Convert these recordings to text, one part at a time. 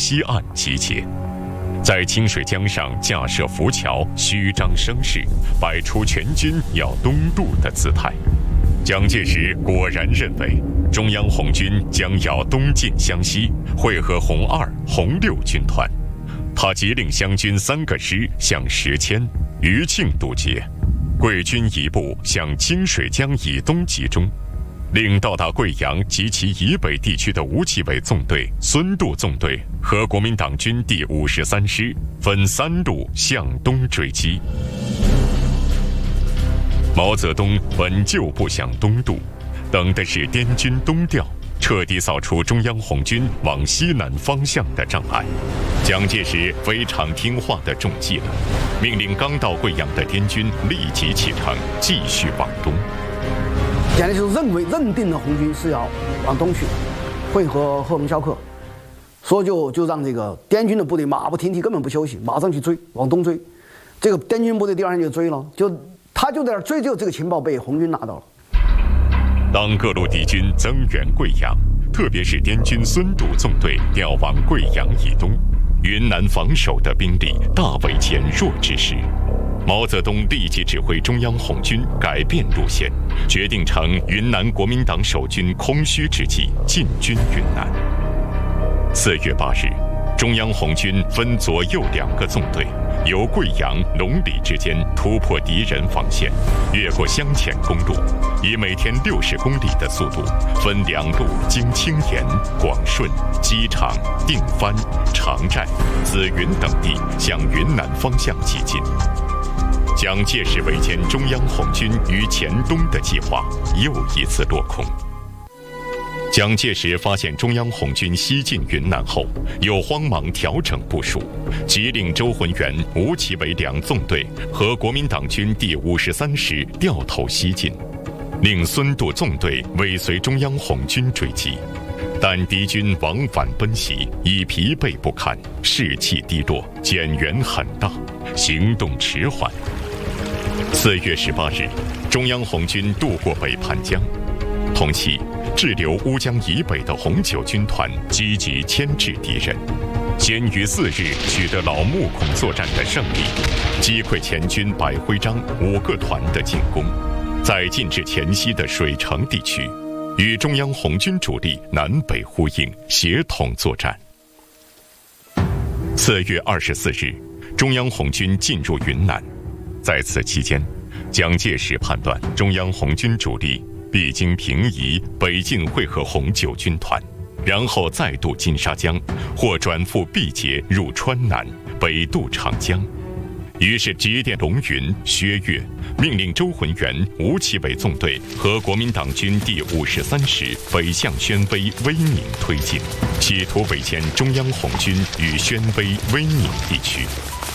西岸集结，在清水江上架设浮桥，虚张声势，摆出全军要东渡的姿态。蒋介石果然认为，中央红军将要东进湘西，会合红2、红6军团。他急令湘军3个师向石阡、余庆渡劫，桂军一部向清水江以东集中，令到达贵阳及其以北地区的吴奇伟纵队、孙渡纵队和国民党军第53师分3路向东追击。毛泽东本就不想东渡，等的是滇军东调，彻底扫除中央红军往西南方向的障碍。蒋介石非常听话地中计了，命令刚到贵阳的滇军立即启程，继续往东。 蒋介石认定了红军是要往东去，会合贺龙、萧克，所以就让这个滇军的部队马不停蹄，根本不休息，马上去追，往东追。这个滇军部队第2天就追了，他就在那追，就这个情报被红军拿到了。 当各路敌军增援贵阳，特别是滇军孙渡纵队调往贵阳以东，云南防守的兵力大为减弱之时，毛泽东立即指挥中央红军改变路线，决定乘云南国民党守军空虚之际进军云南。4月8日，中央红军分左右2个纵队，由贵阳、龙里之间突破敌人防线，越过湘黔公路，以每天60公里的速度，分2路经青岩、广顺、机场、定番、长寨、紫云等地向云南方向挤进。蒋介石围歼中央红军于黔东的计划又一次落空。蒋介石发现中央红军西进云南后，又慌忙调整部署，急令周浑元、吴奇伟2纵队和国民党军第53师掉头西进，令孙渡纵队尾随中央红军追击。但敌军往返奔袭，已疲惫不堪，士气低落，减员很大，行动迟缓。4月18日，中央红军渡过北盘江，同期滞留乌江以北的红9军团积极牵制敌人，先于4日取得老木孔作战的胜利，击溃黔军百徽章5个团的进攻，再进至黔西的水城地区，与中央红军主力南北呼应，协同作战。4月24日，中央红军进入云南，在此期间，蒋介石判断中央红军主力必经平宜，北进会合红9军团，然后再渡金沙江，或转赴毕节入川南，北渡长江。于是急电龙云、薛岳，命令周浑元、吴奇伟纵队和国民党军第53师北向宣威、威宁推进，企图围歼中央红军与宣威、威宁地区。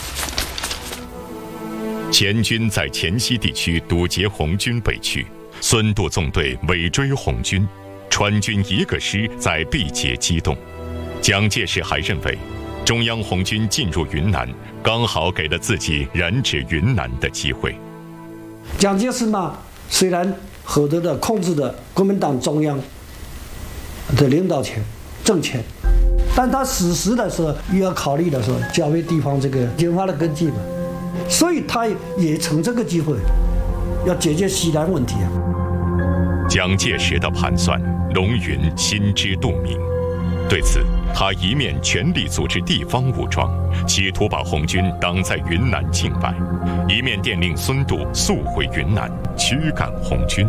黔军在黔西地区堵截红军北去，孙渡纵队尾追红军，川军1个师在毕节机动。蒋介石还认为，中央红军进入云南，刚好给了自己染指云南的机会。 蒋介石嘛，虽然获得了控制的国民党中央的领导权、政权，但他此时的时候又要考虑的说剿灭地方这个研发的根基嘛，所以他也趁这个机会要解决西南问题啊。 蒋介石的盘算，龙云心知肚明。对此，他一面全力组织地方武装，企图把红军挡在云南境外，一面电令孙渡速回云南，驱赶红军。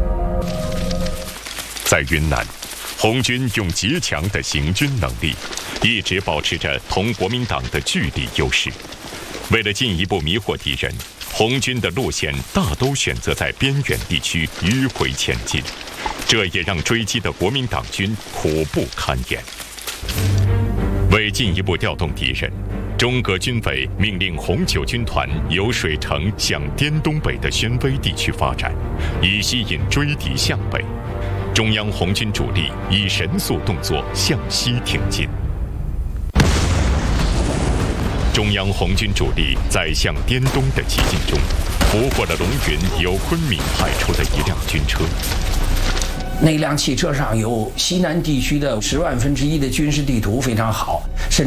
在云南，红军用极强的行军能力，一直保持着同国民党的距离优势。为了进一步迷惑敌人，红军的路线大都选择在边远地区迂回前进，这也让追击的国民党军苦不堪言。为进一步调动敌人，中革军委命令红9军团由水城向滇东北的宣威地区发展，以吸引追敌向北。中央红军主力以神速动作向西挺进。中央红军主力在向滇东的急进中，俘获了龙云由昆明派出的一辆军车。 那辆汽车上有西南地区的10万分之一的军事地图，非常好。